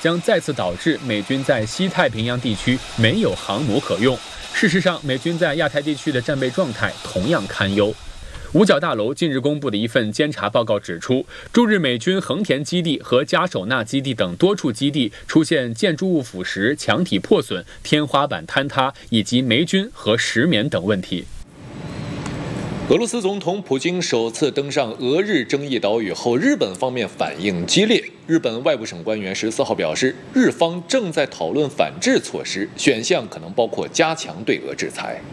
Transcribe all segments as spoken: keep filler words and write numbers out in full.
将再次导致美军在西太平洋地区没有航母可用。事实上，美军在亚太地区的战备状态同样堪忧。五角大楼近日公布的一份监察报告指出，驻日美军横田基地和加手纳基地等多处基地出现建筑物腐蚀、墙体破损、天花板坍塌以及霉菌和石棉等问题。 俄罗斯总统普京首次登上俄日争议岛屿后，日本方面反应激烈。日本外务省官员十四号表示，日方正在讨论反制措施，选项可能包括加强对俄制裁。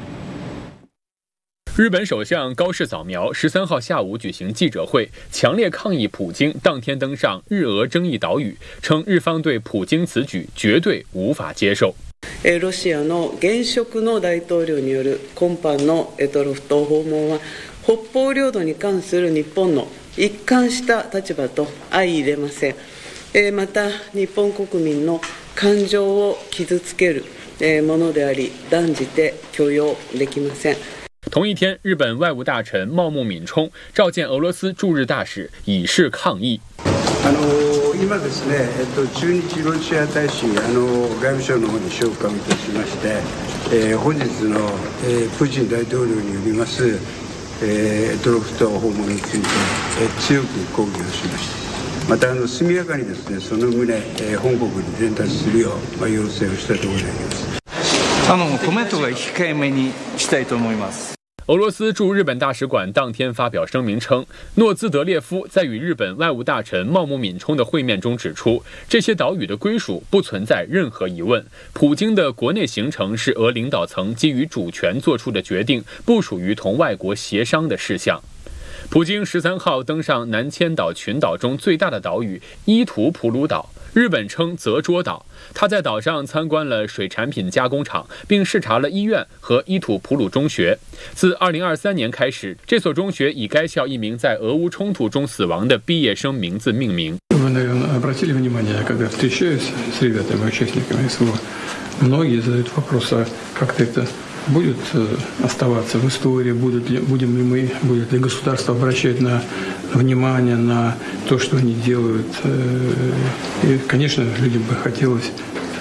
日本首相高市早苗十三号下午举行记者会，强烈抗议普京当天登上日俄争议岛屿，称日方对普京此举绝对无法接受。 ロシアの現職の大統領による今般のロフト訪問は北方領土に関する日本の一貫した立場と相入れません。また日本国民の感情を傷つけるものであり、断じて許容できません。 同一天，日本外务大臣茂木敏充召见俄羅斯驻日大使，以示抗議。 あの今ですね、えっと、駐日ロシア大使あの外務省の方に召喚いたしまして、えー、本日の、えー、プーチン大統領によります、えー、ロフト訪問について、えー、強く抗議をしました。またあの速やかにですね、その旨、えー、本国に伝達するよう、まあ、要請をしたところであります。 あのコメントが控えめにしたいと思います。 俄罗斯驻日本大使馆当天发表声明称，诺兹德列夫在与日本外务大臣茂木敏充的会面中指出，这些岛屿的归属不存在任何疑问，普京的国内行程是俄领导层基于主权做出的决定，不属于同外国协商的事项。普京十三号登上南千岛群岛中最大的岛屿伊图普鲁岛，日本称泽捉岛。他在岛上参观了水产品加工厂，并视察了医院和伊图普鲁中学。自二零二三年开始，这所中学以该校一名在俄乌冲突中死亡的毕业生名字命名。 Вы, наверное, обратили внимание, когда встречаюсь с ребятами, участниками СВО, многие задают вопрос, а как это будет оставаться в истории, будут ли, будем ли мы, будет ли государство обращать на внимание на то, что они делают. И, конечно, людям бы хотелось,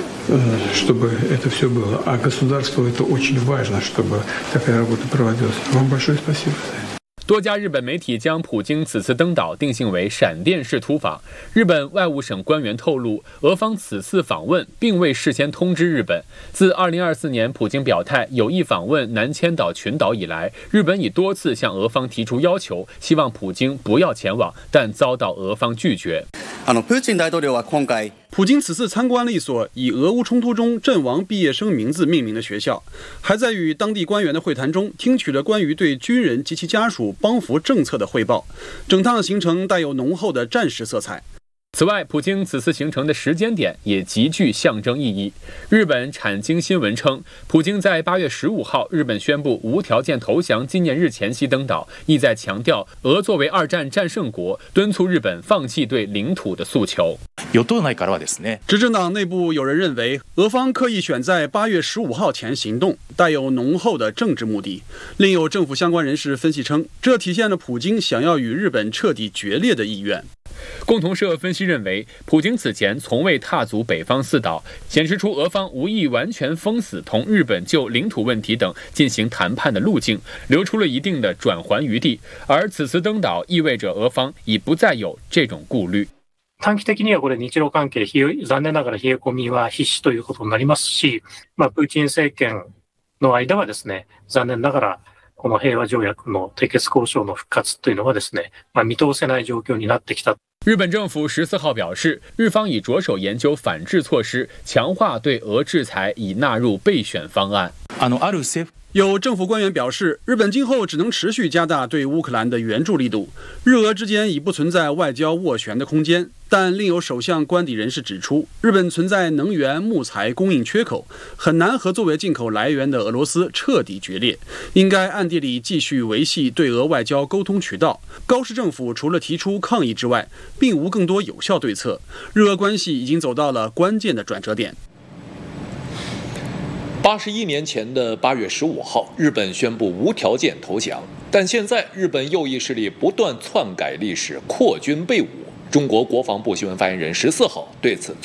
чтобы это все было. А государству это очень важно, чтобы такая работа проводилась. Вам большое спасибо за это. 多家日本媒体将普京此次登岛定性为闪电式突访。日本外务省官员透露，俄方此次访问并未事先通知日本。自二零二四年普京表态有意访问南千岛群岛以来，日本已多次向俄方提出要求，希望普京不要前往，但遭到俄方拒绝。 あのプーチン大統領は今回。 普京此次参观了一所以俄乌冲突中阵亡毕业生名字命名的学校，还在与当地官员的会谈中听取了关于对军人及其家属帮扶政策的汇报。整趟行程带有浓厚的战时色彩。 此外，普京此次行程的时间点也极具象征意义。日本产经新闻称，普京在八月十五号日本宣布无条件投降纪念日前夕登岛，意在强调俄作为二战战胜国，敦促日本放弃对领土的诉求。 执政党内部有人认为，俄方刻意选在八月十五号前行动，带有浓厚的政治目的。另有政府相关人士分析称，这体现了普京想要与日本彻底决裂的意愿。 共同社分析认为，普京此前从未踏足北方四岛，显示出俄方无意完全封死同日本就领土问题等进行谈判的路径，留出了一定的转圜余地。而此次登岛意味着俄方已不再有这种顾虑。 短期的にはこれ日露関係残念ながら冷え込みは必至ということになりますし、まあプーチン政権の間はですね、残念ながらこの平和条約の締結交渉の復活というのはですね、まあ見通せない状況になってきた。 日本政府十四号表示，日方已着手研究反制措施，强化对俄制裁，已纳入备选方案。 有政府官员表示，日本今后只能持续加大对乌克兰的援助力度，日俄之间已不存在外交斡旋的空间。但另有首相官邸人士指出，日本存在能源、木材供应缺口，很难和作为进口来源的俄罗斯彻底决裂，应该暗地里继续维系对俄外交沟通渠道。高市政府除了提出抗议之外，并无更多有效对策。日俄关系已经走到了关键的转折点。 八十一年前的八月十五号，日本宣布无条件投降，但现在日本右翼势力不断篡改历史，扩军备武。中国国防部新闻发言人十四号对此